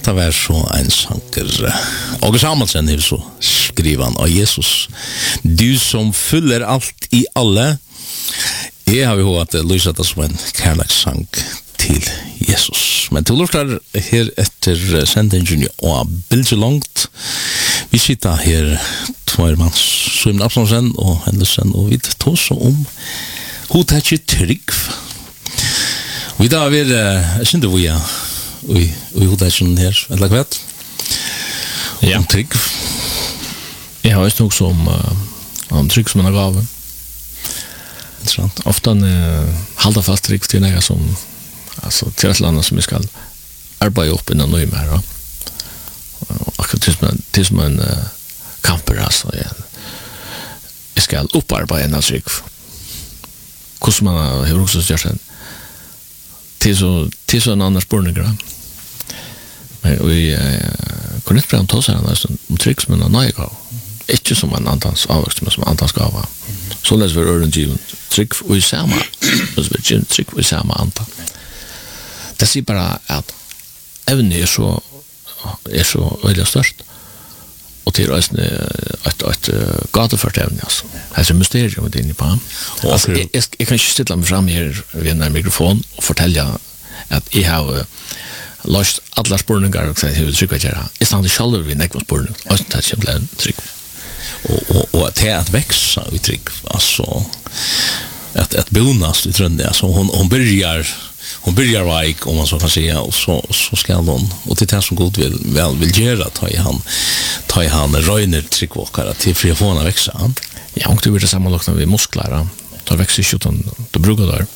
Hetta var så en sanger. Og Samuelsen er så skrivan av Jesus. Du som fyller alt i alle. Jeg har jo hatt lyset som en kærlighetssang til Jesus. Men til lortar her etter sendingen og bildet langt. Vi sitter her tvermanns Simon Absalonsen og Hendelsen og vi tar oss om hun tar ikke trygg. Vi da vil jeg synes vi og hun tar ikke her eller hva vet? Ja. Om trygg. Jeg har også noe om trygg som en gave. Interessant. Ofta halda fast trygg til noe som alltså till ett land som vi ska arbeta upp innan nu med då. Och det som en kamper alltså jag ska upparbeta en trygg. Hur man har också gjort sen. Till så en annan spårning. Men vi kunde inte prata oss här om trygg som en ny gav. Inte som en annans avväxt men som annans gav. Så läs vi öron given trygg och i samma. Så vi trygg och i samma anta. Det sier bara att även är så väldigt störst och till ett gatufört ämne alltså. Det är mysterium det inne på. Alltså jag kan inte ställa mig fram här vid en mikrofon och fortälja att jag har löst alla spårningar och sagt hur det trycker jag. Jag stannar själv vid en spårning och det är inte tryck. Och det är att växa i tryck alltså att bonas i trönde alltså hon börjar vaik om man så kan säga och så ska hon och till det som god vill göra ta i han röjner tryckvåkare till för att få henne växa. Ja, och det blir det samma lokna vid muskler. Då växer ju utan då brukar där.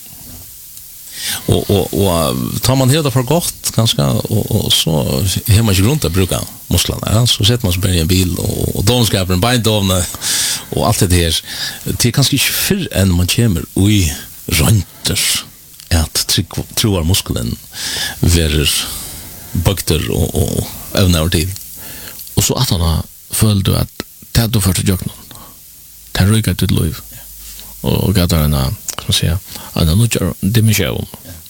Och tar man hela för gott ganska och så har man ju runt att bruka musklerna så sätter man sig i en bil och donskapen en bindovna och allt det här till kanske inte för än man kommer oj rönters att troar muskeln verer bakter och evnar till. Och så att han följde att det då för att jag någon. Det rycker till liv. Och gav en ska man säga en annan dimension.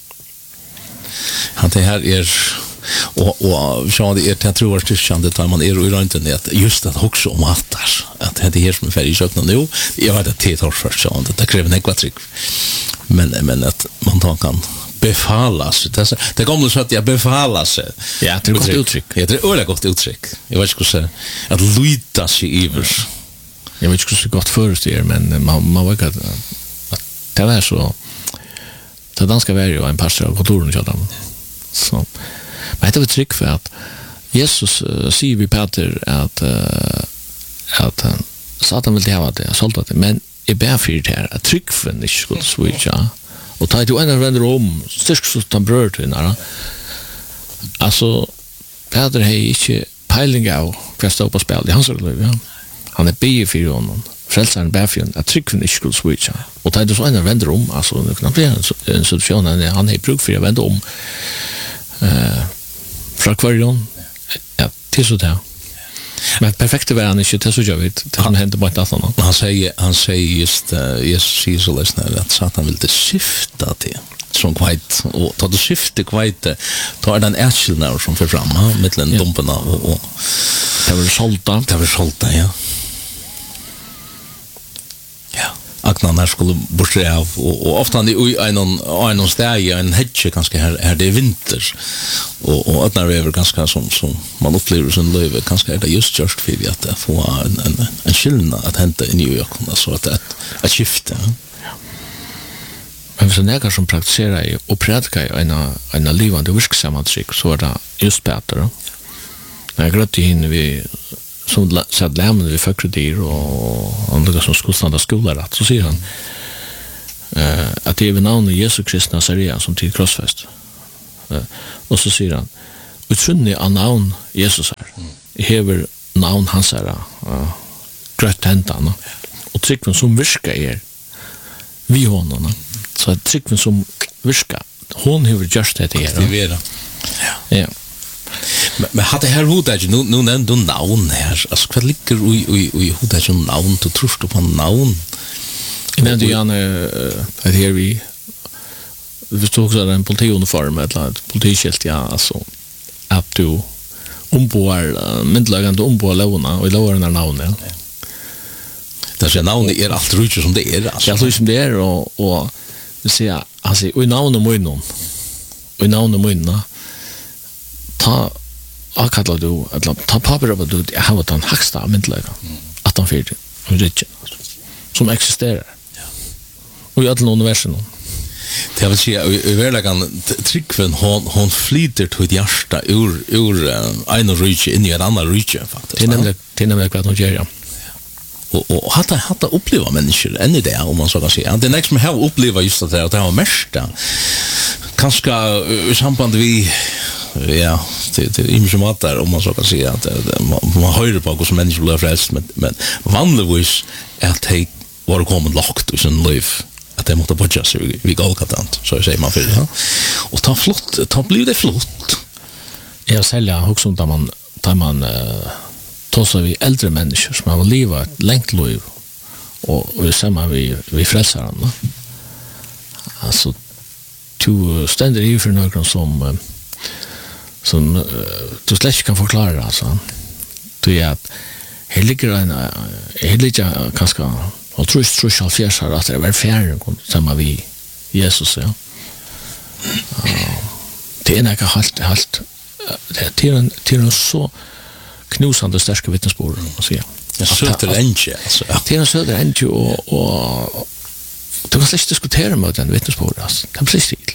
Han det här är och så det är jag tror att det kände att man är i runt just att också om att det här som är färdig sökna nu. Jag hade det tar först så det kräver nekvatrik. Men att man kan befalas. Det kommer så att jag befalas. Ja, det är gott uttryck. Ja, det är öle gott uttryck. Jag vet inte hur säga att luta sig över. Jag vet inte hur gott förstår men man vet att det var så det danska var ju en pastor av kontoren så där. Så men det var trick för att Jesus säger vi Peter att Satan vill ha det, sålt det, men är bärfyrt här att tryckfen inte skulle switcha och ta till en vänder om styrk så att brör till nära alltså Peter har inte peiling av vad står på spel i hans liv ja han är bärfyrt honom frälsaren bärfyrt att tryckfen inte skulle switcha och ta till så en vänder om alltså det kan bli en situation han är bruk för att vända om från kvarjon ja till så där. Men perfekt var han inte det så jag vet det som hände på ett annat. Han säger just Jesus så läsnar att Satan vill det skifta till som kvite och ta det skifte kvite ta den ärskelna som för fram mellan dumparna och det var salta ja. Ja. Akna när skulle borsta av och ofta i en steg en hedge kanske här det är vinter och att när det är ganska som man upplever som liv kanske är det just för att få en skillnad att hända i New York så att skifta. Men så när som praktiserar och predikar en levande verksamma trick så är det just bättre. När jag gröt in vi som satt lämnade vi fakulteter och andra som skulle stanna skolan så säger han att det är vid namnet Jesus Kristus Nazarean som till krossfäst. Och så säger han utrunnig av namn Jesus här. Hever namn hans här grött häntarna och tryckven som virkar vi honom. Så att tryckven som virkar hon hever just det här. Ja. Men hade här hodet nu nämnde du namn här alltså vad ligger i hodet som namn du tror på namn men det är att här vi stod så en politiuniform eller ett politiskilt ja alltså att du omboar myndlagande omboar lovna och lovarna navnet. Det är navnet allt rutsch som det är alltså. Det är allt som det är och vi säger alltså i navnet munnen. Och i navnet munnen ta akalla du eller ta papper på du jag har den högsta myndlagan. 1840 rutsch som existerar. Och i alla universum. Det vill säga i verkligen tryckven hon flyter till ett hjärta ur en rutsch in i en annan rutsch faktiskt. Det är nämligen vad hon gör, ja. Och hatta uppleva människor än i det om man så kan säga. Det är nästa som har uppleva just att det har mesta. Kanske i samband vi ja, det är inte som att om man så kan säga att man hör på hur som människor blir frälst men vanligtvis att det var kommit lågt i sin liv att det måste börja sig vid Golgatant så säger man för det. Och ta blir det flott. Jag säljer också om där man tossar vi äldre människor som har livat ett längt liv och det samma vi frälsaren. Alltså du ständer i för någon som du släck kan förklara alltså. Du är att ligger kanske och trus av fjärsar att det är färre samma vi Jesus ja. Det är något halt det är en så knusande starka vittnesbörd och säga. Jag söker änge alltså. Det är en söder änge och du kan släkt diskutera med den vittnesbörd alltså. Det blir stil.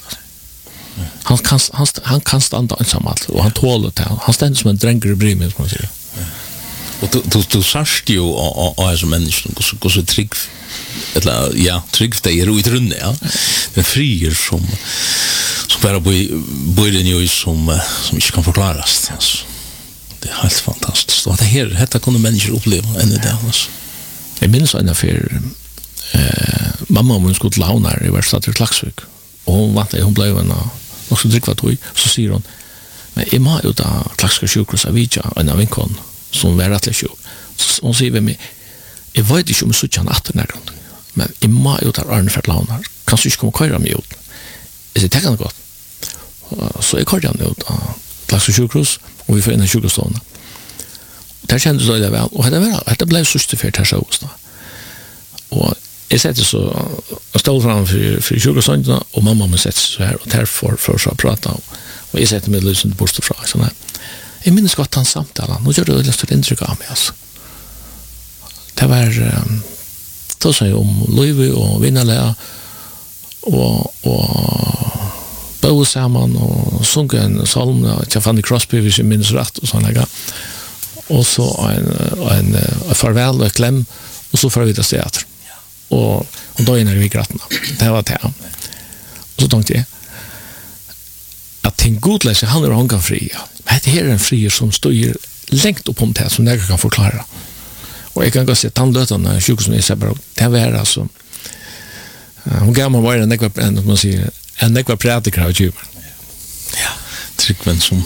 Han kan stanna ensam allt och han tål det. Han ständer som en dränger i brymen som man säger. Och du särskilt ju av som människor går så trygg eller ja, trygg det är ut runde ja. Den frier som bara bor den ju som inte kan förklaras alltså. Det är helt fantastiskt. Och detta kunde människor uppleva än i det alltså. Jag minns en affär mamma hon skulle launar i verkstaden i Klaksvik och hon blev en också drickvat och så säger hon men jag må ut av Klaksvik sjukhus av Vidja en av vinkon som var rättligt sjuk. Hon säger mig jag vet inte om jag sutt han att den men jag må ut av Arnefjord launar kanske inte kommer köra mig ut. Jag säger det kan gott. Så jag körde han ut av Klaksvik sjukhus och vi får in en sjukhusstående. Där kändes det väl och det blev så stort här så och jag sätter så jag stod fram för sjukhusstående och mamma mig sätter så här och därför för att prata och jag sätter mig lysen till bort från så här. Jag minns gott hans samtal. Nu gör det ett stort intryck av mig alltså. Det var då sa jag om Louis och vinnarlära och bo samman och sjunga en psalm till Fanny Crosby hvis jag minns rätt och såna där. Och så en farväl och kläm och så får vi till teater. Och då innan vi gratna. Det var det. Och så tänkte jag att en god läsare han är hon fri. Men det här är en fri som står längt upp om det som jag kan förklara. Och jag kan gå se tandlötarna sjukhus som är separat. Det var alltså hon gammal var en nekva man måste säga en nekva pratiker av djur. Ja, tryckven som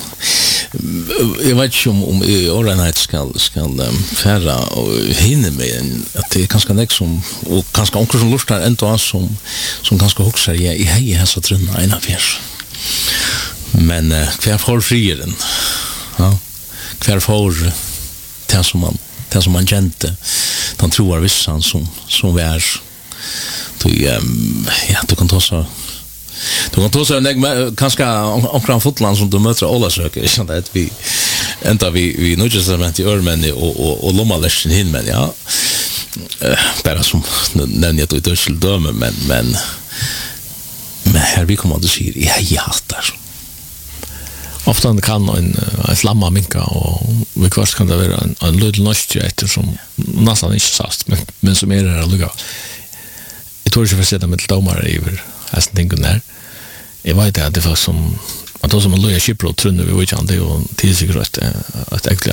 jag vet inte om Orenheit ska färra och hinna med att det är ganska nek som och ganska onkel som lustar ändå som ganska huxar i hej här så trunna en av fjärs. Men kvar får frieren. Ja. Kvar får det som man kände. Han tror vissan som vi är. Du kan ta så kanske omkring Fotland som du möter alla söker så att vi ända vi nu just i Örmen och Lommaläschen hin men ja bara som nämner jag då till döme men här vi kommer att se i hattar. Ofta kan en flamma minka och vi kvart kan det vara en liten nostjätter som nästan inte sast men som är det lugga. Jag tror inte för sätta med domare över hästen tänker där. Jag vet att det var som att då som en loja skipper och trunner vi vet inte och till sig rätt att äkta